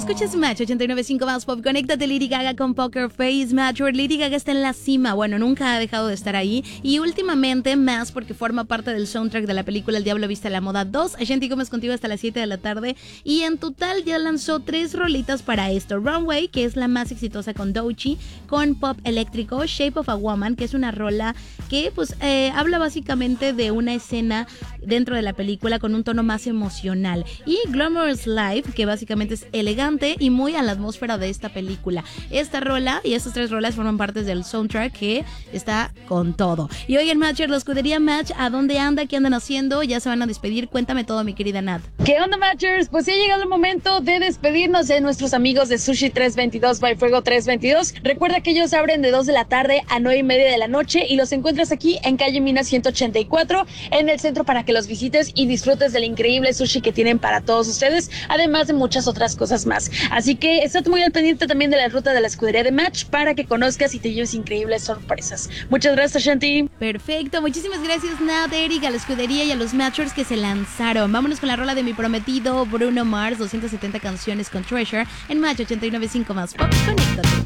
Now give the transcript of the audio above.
Escuchas Match 89.5 más pop. Conéctate, Lady Gaga con Poker Face. Match, Lady Gaga está en la cima. Bueno, nunca ha dejado de estar ahí. Y últimamente más porque forma parte del soundtrack de la película El Diablo Viste a la Moda 2. Ashanti Gómez contigo hasta las 7 de la tarde. Y en total ya lanzó 3 rolitas para esto. Runway, que es la más exitosa con Doechii, con pop eléctrico. Shape of a Woman, que es una rola que pues habla básicamente de una escena dentro de la película con un tono más emocional. Y Glamorous Life, que básicamente es elegante y muy a la atmósfera de esta película. Esta rola y estas 3 rolas forman parte del soundtrack que está con todo. Y hoy en Matcher, la escudería Match, ¿a dónde anda? ¿Qué andan haciendo? Ya se van a despedir. Cuéntame todo, mi querida Nat. ¿Qué onda, Matchers? Pues ya ha llegado el momento de despedirnos de nuestros amigos de Sushi 322 by Fuego 322. Recuerda que ellos abren de 2 de la tarde a 9:30 de la noche y los encuentras aquí en calle Mina 184 en el centro para que los visites y disfrutes del increíble sushi que tienen para todos ustedes, además de muchas otras cosas más. Así que estate muy al pendiente también de la ruta de la escudería de Match para que conozcas y te lleves increíbles sorpresas. Muchas gracias, Shanti. Perfecto, muchísimas gracias, Nat, Eric, a la escudería y a los Matchers que se lanzaron. Vámonos con la rola de mi prometido Bruno Mars, 270 canciones con Treasure en Match 89.5 más pop. Conéctate.